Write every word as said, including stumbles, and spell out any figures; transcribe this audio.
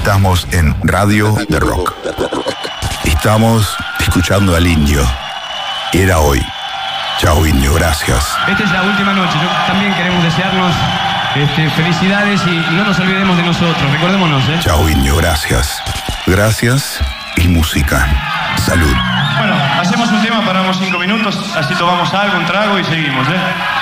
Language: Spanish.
Estamos en Radio de Rock. Estamos escuchando al Indio. Y era hoy. Chao, Indio, gracias. Esta es la última noche. ¿No? También queremos desearnos este, felicidades y no nos olvidemos de nosotros. Recordémonos, ¿eh? Chao, Indio, gracias. Gracias y música. Salud. Bueno, hacemos un tema, paramos cinco minutos, así tomamos algo, un trago y seguimos, ¿eh?